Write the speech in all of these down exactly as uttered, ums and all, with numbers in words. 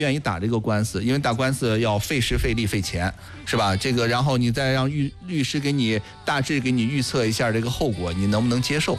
愿意打这个官司，因为打官司要费时费力费钱，是吧？这个，然后你再让律律师给你大致给你预测一下这个后果，你能不能接受？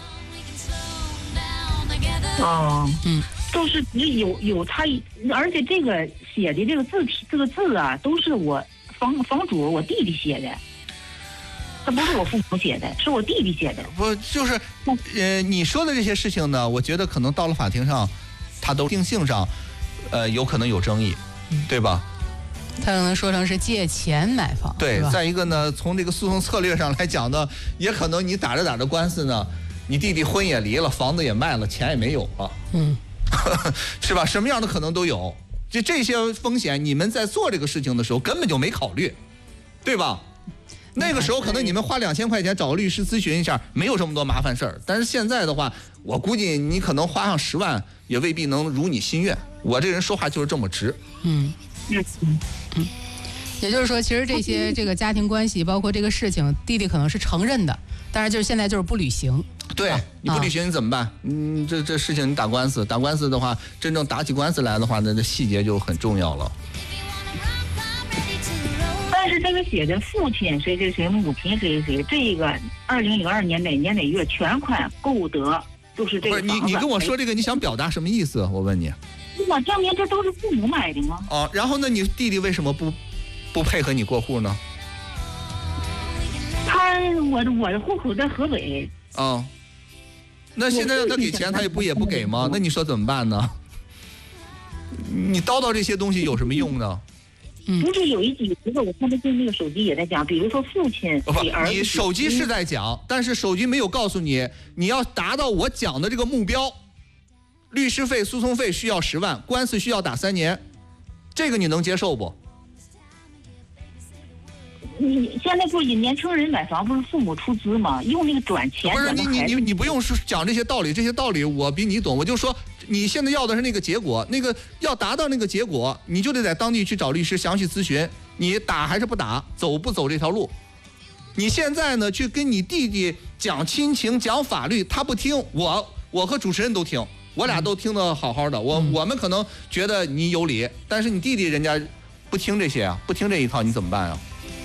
哦，嗯，都是有有他，而且这个写的这个字体这个字啊，都是我房房主我弟弟写的，他不是我父母写的，是我弟弟写的。 不就是，呃，你说的这些事情呢？我觉得可能到了法庭上，他都定性上。呃，有可能有争议，对吧？ 他可能说成是借钱买房。 对，再一个呢，从这个诉讼策略上来讲呢，也可能你打着打着官司呢，你弟弟婚也离了，房子也卖了，钱也没有了，嗯，是吧？什么样的可能都有。就这些风险，你们在做这个事情的时候根本就没考虑，对吧？那个时候可能你们花两千块钱找个律师咨询一下，没有这么多麻烦事儿。但是现在的话，我估计你可能花上十万，也未必能如你心愿。我这人说话就是这么直。 嗯嗯嗯，也就是说，其实这些这个家庭关系，包括这个事情，弟弟可能是承认的，但是就是现在就是不履行。 对，你不履行你怎么办？嗯，这这事情你打官司，打官司的话，真正打起官司来的话，那这细节就很重要了。 但是这个写的父亲谁谁谁，母亲谁谁谁，这个二零零二年哪年哪月全款购得，就是这个房子。 不是你，你跟我说这个，你想表达什么意思？我问你。 我证明这都是父母买的吗？ 哦，然后那你弟弟为什么不不配合你过户呢？ 他我我的户口在河北。 哦，那现在让他给钱，他也不也不给吗？那你说怎么办呢？你叨叨这些东西有什么用呢？ 不是有一几个我看他对那个手机也在讲，比如说父亲给儿子， 你手机是在讲，但是手机没有告诉你，你要达到我讲的这个目标，律师费、诉讼费需要十万，官司需要打三年，这个你能接受不？ 你现在不是年轻人买房不是父母出资吗？用那个转钱。 不是你你你你不用讲这些道理，这些道理我比你懂，我就说。你现在要的是那个结果，那个要达到那个结果，你就得在当地去找律师详细咨询，你打还是不打，走不走这条路。你现在呢，去跟你弟弟讲亲情、讲法律，他不听，我我和主持人都听，我俩都听得好好的，我我们可能觉得你有理，但是你弟弟人家不听这些啊，不听这一套，你怎么办啊？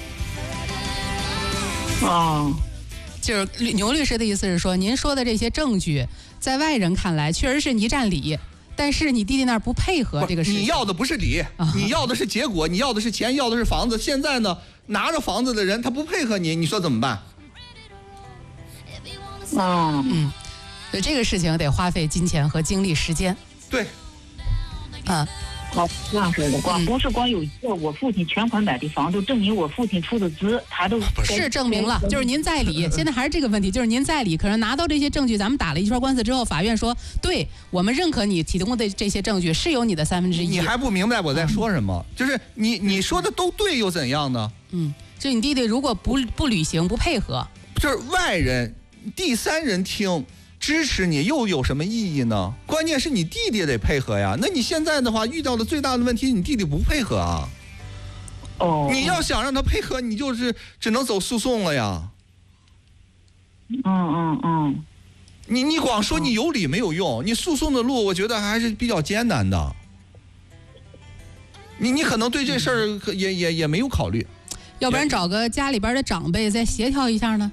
哦， 就是牛律师的意思是说，您说的这些证据。在外人看来，确实是你占理，但是你弟弟那儿不配合这个事情。 你要的不是理，啊、你要的是结果，你要的是钱，要的是房子。现在呢，拿着房子的人他不配合你，你说怎么办？ 哦， 嗯，所以这个事情得花费金钱和精力、时间。 对， 啊。 好，这样说的，光不是光有一个我父亲全款买的房，就证明我父亲出的资，他都是证明了，就是您在理。现在还是这个问题，就是您在理，可是拿到这些证据，咱们打了一圈官司之后，法院说，对我们认可你提供的这些证据是有你的三分之一。 你还不明白我在说什么？嗯、就是你你说的都对，又怎样呢？ 嗯，就你弟弟如果不不履行、不配合， 就是外人、第三人听。支持你又有什么意义呢？关键是你弟弟得配合呀。那你现在的话遇到的最大的问题，你弟弟不配合啊。 哦， 你要想让他配合，你就是只能走诉讼了呀。 嗯嗯嗯。 你你光说你有理没有用，你诉讼的路我觉得还是比较艰难的。你你可能对这事儿也也也没有考虑。 要不然找个家里边的长辈再协调一下呢？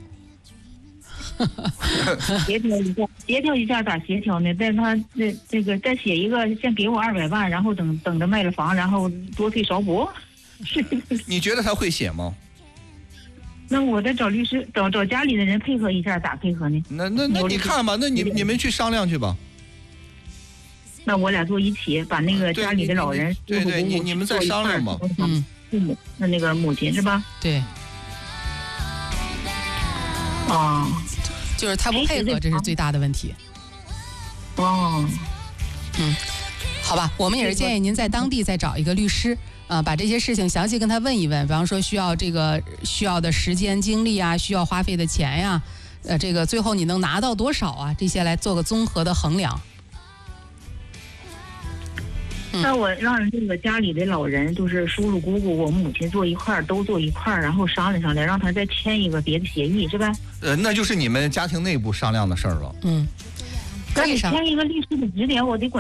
协调一下，协调一下咋协调呢？但他这这个再写一个，先给我二百万，然后等等着卖了房，然后多退少补。 你觉得他会写吗？ 那我再找律师，找找家里的人配合一下，咋配合呢？ 那那那你看吧，那你你们去商量去吧。 那我俩坐一起，把那个家里的老人， 对对，你你们再商量吧。 嗯， 父母，那那个母亲是吧？ 对。 哦。 就是他不配合，这是最大的问题。 哦， 嗯，好吧，我们也是建议您在当地再找一个律师，啊、呃，把这些事情详细跟他问一问，比方说需要这个需要的时间精力啊，需要花费的钱呀、啊，呃，这个最后你能拿到多少啊？这些来做个综合的衡量。 那我让这个家里的老人，就是叔叔姑姑、我母亲坐一块儿，都坐一块儿，然后商量商量，让他再签一个别的协议，是吧？ 呃，那就是你们家庭内部商量的事儿了。 嗯，可以商量。 签一个律师的指点，我得管。